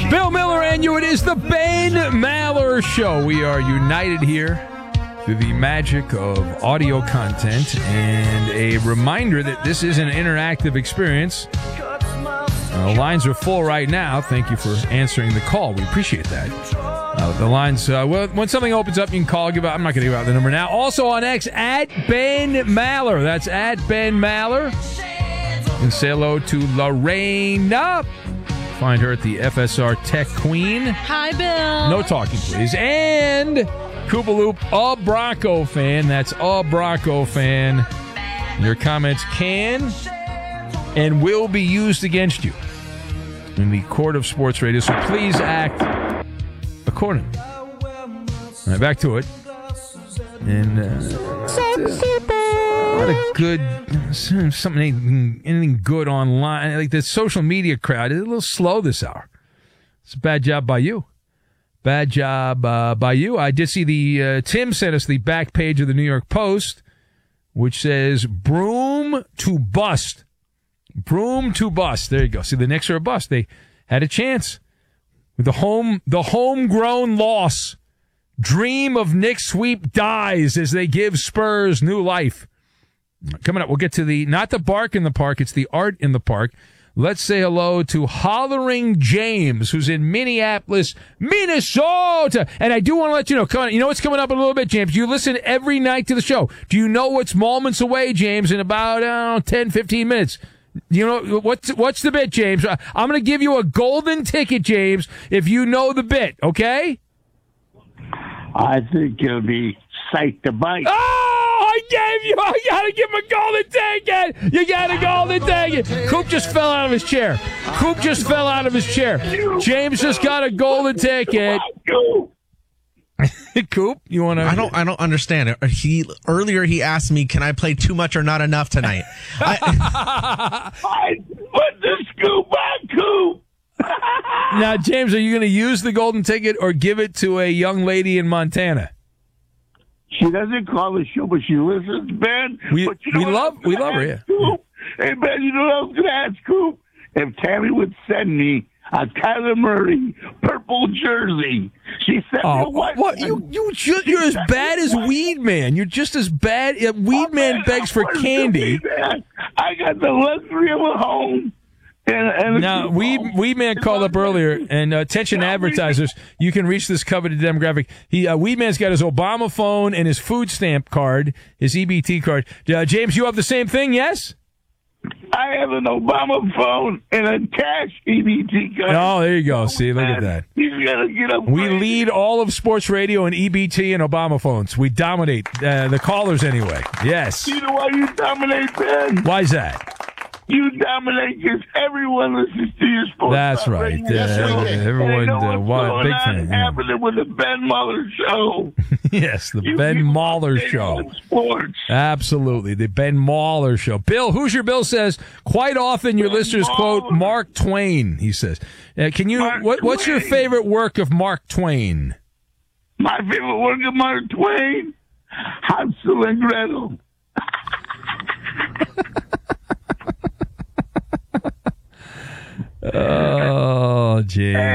Bill Miller and you. It is the Ben Maller Show. We are united here through the magic of audio content and a reminder that this is an interactive experience. The lines are full right now. Thank you for answering the call. We appreciate that. The lines, when something opens up, you can call. I'm not going to give out the number now. Also on X, at Ben Maller. That's at Ben Maller. And say hello to Lorena. Find her at the FSR Tech Queen. Hi, Bill. No talking, please. And Koopaloop, a Bronco fan. That's a Bronco fan. Your comments can and will be used against you in the court of sports radio. So please act accordingly. All right, back to it. And a lot of good, anything good online. Like the social media crowd is a little slow this hour. It's a bad job by you. Bad job by you. I did see Tim sent us the back page of the New York Post, which says, broom to bust. Broom to bust. There you go. See, the Knicks are a bust. They had a chance. With the homegrown loss. Dream of Knicks sweep dies as they give Spurs new life. Coming up, we'll get to not the bark in the park, it's the art in the park. Let's say hello to Hollering James, who's in Minneapolis, Minnesota. And I do want to let you know, you know what's coming up in a little bit, James? You listen every night to the show. Do you know what's moments away, James, in about 10, 15 minutes? You know, what's the bit, James? I'm going to give you a golden ticket, James, if you know the bit, okay? I think it'll be Sight to Bite. Oh, I got to give him a golden ticket. You got to golden ticket. Coop just fell out of his chair. James just got a golden ticket. Coop, you want to? I don't understand it. Earlier he asked me, can I play too much or not enough tonight? I put the scoop on Coop. Now, James, are you going to use the golden ticket or give it to a young lady in Montana? She doesn't call the show, but she listens, Ben. We love her, yeah. Coop? Hey, Ben, you know what I was going to ask, Coop? If Tammy would send me a Kyler Murray purple jersey. She sent me a white what? You're as bad as Weed Man. You're just as bad. Weed Man begs for candy. I got the luxury of a home. Now, Weed Man called up earlier, and attention advertisers, you can reach this coveted demographic. Weed Man's got his Obama phone and his food stamp card, his EBT card. James, you have the same thing, yes? I have an Obama phone and a cash EBT card. Oh, there you go. See, look at that. He's got to get up. We lead all of sports radio in EBT and Obama phones. We dominate the callers anyway. Yes. You know why you dominate, Ben? Why's that? You dominate because everyone listens to your sports. That's right. Everyone, big fan. Happening with the Ben Maller Show. Yes, the Ben Maller Show. Sports. Absolutely, the Ben Maller Show. Bill, Hoosier Bill says quite often your listeners quote Mark Twain. He says, "Can you? What's your favorite work of Mark Twain?" My favorite work of Mark Twain, Hansel and Gretel. Oh, gee.